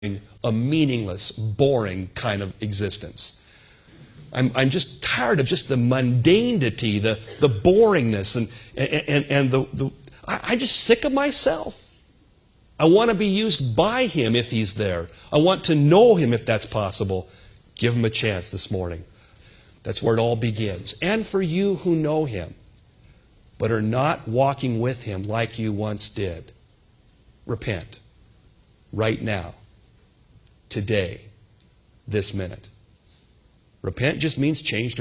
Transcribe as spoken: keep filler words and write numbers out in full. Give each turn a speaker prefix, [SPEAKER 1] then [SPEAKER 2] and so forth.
[SPEAKER 1] a meaningless, boring kind of existence. I'm, I'm just tired of just the mundanity, the, the boringness, and, and, and the, the I, I'm just sick of myself. I want to be used by Him if He's there. I want to know Him if that's possible. Give Him a chance this morning. That's where it all begins. And for you who know Him, but are not walking with Him like you once did, repent right now. Today, this minute. Repent just means change